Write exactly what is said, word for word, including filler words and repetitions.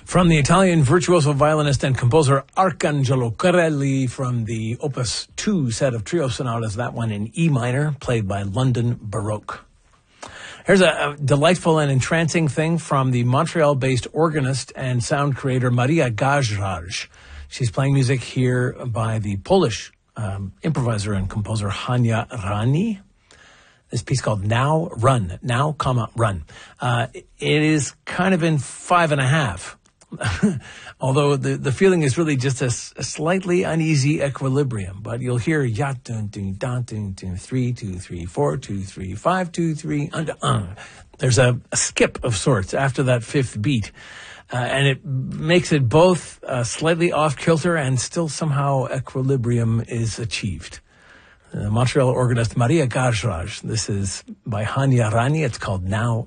From the Italian virtuoso violinist and composer Arcangelo Corelli from the Opus two set of trio sonatas, that one in E minor, played by London Baroque. Here's a, a delightful and entrancing thing from the Montreal-based organist and sound creator Maria Gajraj. She's playing music here by the Polish um, improviser and composer Hania Rani. This piece called Now Run, Now, comma, Run. Uh, it is kind of in five and a half. Although the, the feeling is really just a, a slightly uneasy equilibrium, but you'll hear ya dun dun dun dun dun three two three four two three five two three and uh. There's a, a skip of sorts after that fifth beat, uh, and it makes it both uh, slightly off kilter and still somehow equilibrium is achieved. Uh, Montreal organist Maria Gajraj. This is by Hania Rani. It's called Now